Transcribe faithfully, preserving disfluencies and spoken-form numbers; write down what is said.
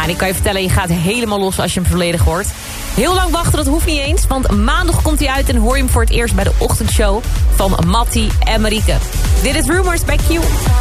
en ik kan je vertellen, je gaat helemaal los als je hem volledig hoort. Heel lang wachten, dat hoeft niet eens, want maandag komt hij uit en hoor je hem voor het eerst bij de ochtendshow van Mattie en Marieke. Dit is Rumors bij Q.